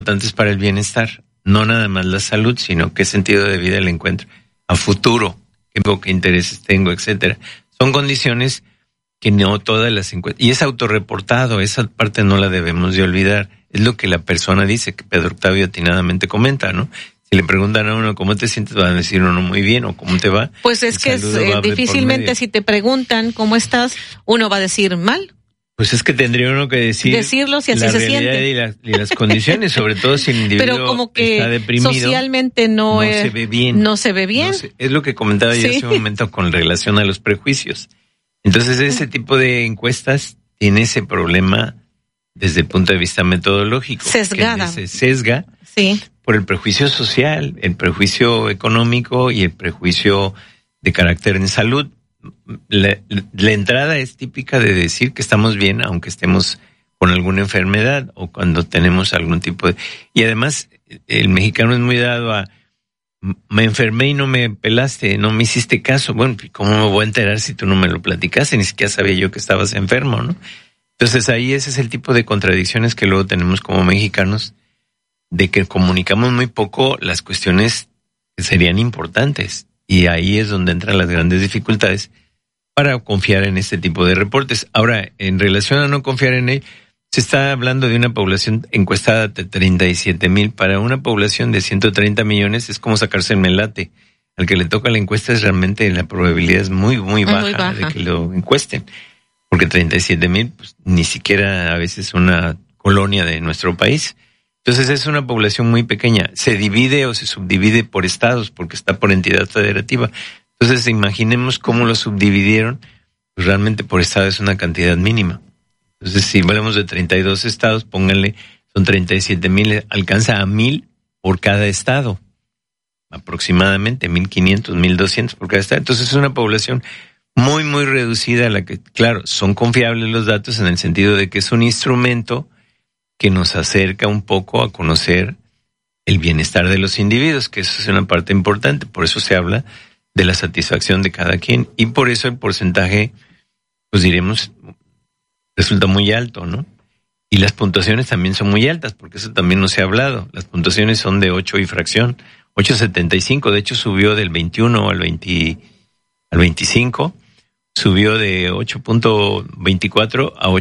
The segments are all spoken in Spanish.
importantes para el bienestar. No nada más la salud, sino qué sentido de vida le encuentro a futuro, qué intereses tengo, etcétera. Son condiciones que no todas las encuestas, y es autorreportado, esa parte no la debemos de olvidar. Es lo que la persona dice, que Pedro Octavio atinadamente comenta, ¿no? Si le preguntan a uno cómo te sientes, van a decir uno muy bien, o cómo te va. Pues es que difícilmente si te preguntan cómo estás, uno va a decir mal. Pues es que tendría uno que decirlo si así se siente. Y las condiciones, sobre todo si el individuo pero como que está deprimido, socialmente no se ve bien. No se ve bien. Es lo que comentaba yo hace un momento con relación a los prejuicios. Entonces ese tipo de encuestas tiene ese problema desde el punto de vista metodológico. Sesgada. Que se sesga sí. por el prejuicio social, el prejuicio económico y el prejuicio de carácter en salud. La entrada es típica de decir que estamos bien aunque estemos con alguna enfermedad o cuando tenemos algún tipo de... Y además el mexicano es muy dado a me enfermé y no me pelaste, no me hiciste caso. Bueno, ¿cómo me voy a enterar si tú no me lo platicaste? Ni siquiera sabía yo que estabas enfermo, ¿no? Entonces ahí ese es el tipo de contradicciones que luego tenemos como mexicanos, de que comunicamos muy poco las cuestiones que serían importantes. Y ahí es donde entran las grandes dificultades para confiar en este tipo de reportes. Ahora, en relación a no confiar en él, se está hablando de una población encuestada de 37,000. Para una población de 130 millones es como sacarse el melate. Al que le toca la encuesta es realmente la probabilidad es muy baja de que lo encuesten. Porque 37,000, pues, ni siquiera a veces una colonia de nuestro país. Entonces es una población muy pequeña. Se divide o se subdivide por estados porque está por entidad federativa. Entonces imaginemos cómo lo subdividieron. Pues realmente por estado es una cantidad mínima. Entonces si hablamos de 32 estados, pónganle, son 37,000, alcanza a 1,000 por cada estado. Aproximadamente 1,500, 1,200 por cada estado. Entonces es una población muy reducida a la que, claro, son confiables los datos en el sentido de que es un instrumento que nos acerca un poco a conocer el bienestar de los individuos, que eso es una parte importante. Por eso se habla de la satisfacción de cada quien y por eso el porcentaje, pues diremos, resulta muy alto, ¿no? Y las puntuaciones también son muy altas, porque eso también no se ha hablado. Las puntuaciones son de 8 y fracción, 8.75, de hecho subió del 21 al 25, subió de 8.24 a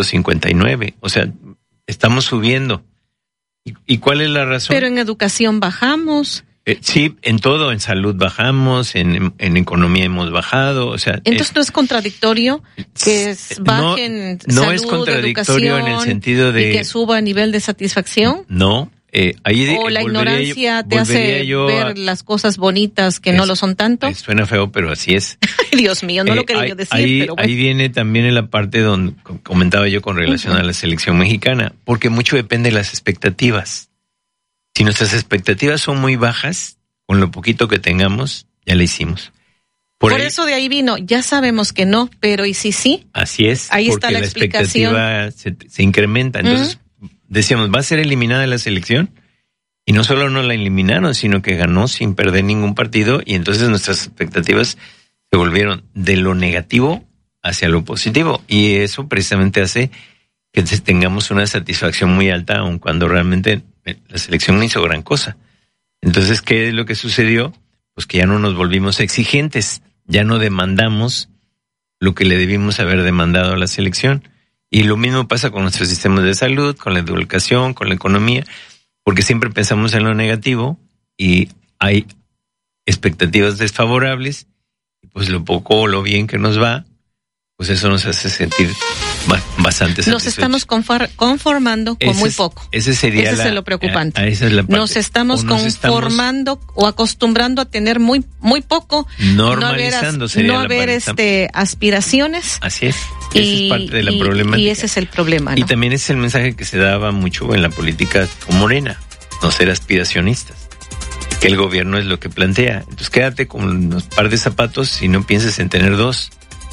8.59, o sea, estamos subiendo. ¿Y cuál es la razón? Pero en educación bajamos. Sí, en todo, en salud bajamos, en economía hemos bajado, o sea... Entonces no es contradictorio que bajen salud, no es contradictorio en el sentido de... ¿Y que suba a nivel de satisfacción? No. ¿O la ignorancia te hace ver las cosas bonitas que no lo son tanto? Suena feo, pero así es. Dios mío, no lo quería yo decir, pero bueno. Ahí viene también en la parte donde comentaba yo con relación a la selección mexicana, porque mucho depende de las expectativas. Si nuestras expectativas son muy bajas, con lo poquito que tengamos, ya la hicimos. Por eso de ahí vino, ya sabemos que no, pero ¿y si sí? Así es, ahí está la explicación. Expectativa se incrementa, entonces decíamos, va a ser eliminada la selección, y no solo no la eliminaron, sino que ganó sin perder ningún partido, y entonces nuestras expectativas se volvieron de lo negativo hacia lo positivo, y eso precisamente hace que tengamos una satisfacción muy alta, aun cuando realmente la selección no hizo gran cosa. Entonces, ¿qué es lo que sucedió? Pues que ya no nos volvimos exigentes, ya no demandamos lo que le debimos haber demandado a la selección. Y lo mismo pasa con nuestros sistemas de salud, con la educación, con la economía, porque siempre pensamos en lo negativo y hay expectativas desfavorables, y pues lo poco o lo bien que nos va, pues eso nos hace sentir bastante satisfechos. Nos estamos conformando con muy poco. Ese sería es lo preocupante. Esa es la parte. Nos estamos conformando o acostumbrando a tener muy poco. Normalizando no haber aspiraciones. Así es. Esa es parte de la problemática. Y ese es el problema, ¿no? Y también es el mensaje que se daba mucho en la política con Morena, no ser aspiracionistas. Que el gobierno es lo que plantea. Entonces quédate con unos par de zapatos y no pienses en tener dos.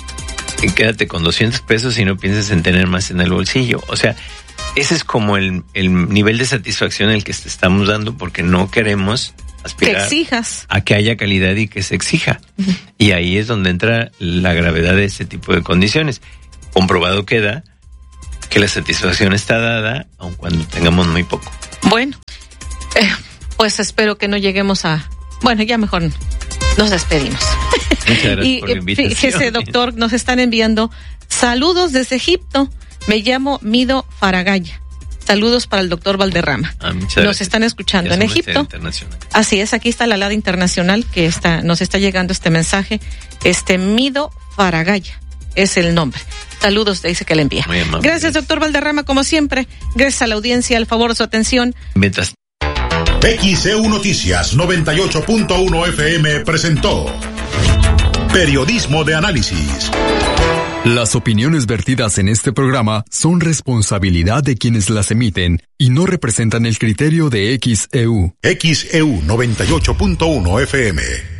Y quédate con 200 pesos y no pienses en tener más en el bolsillo. O sea, ese es como el nivel de satisfacción en el que te estamos dando, porque no queremos aspirar que exijas a que haya calidad y que se exija. Y ahí es donde entra la gravedad de este tipo de condiciones. Comprobado queda que la satisfacción está dada aun cuando tengamos muy poco. Bueno, pues espero que no lleguemos a... Bueno, ya mejor nos despedimos. Muchas gracias por la invitación. Fíjese, doctor, nos están enviando saludos desde Egipto. Me llamo Mido Faragaya. Saludos para el doctor Valderrama. Nos están escuchando en Egipto. Así es, aquí está la alada internacional que nos está llegando este mensaje. Mido Faragaya es el nombre. Saludos, dice que le envía. Gracias, doctor Valderrama, como siempre. Gracias a la audiencia, al favor de su atención. XEU Noticias 98.1 FM presentó Periodismo de Análisis. Las opiniones vertidas en este programa son responsabilidad de quienes las emiten y no representan el criterio de XEU. XEU 98.1 FM.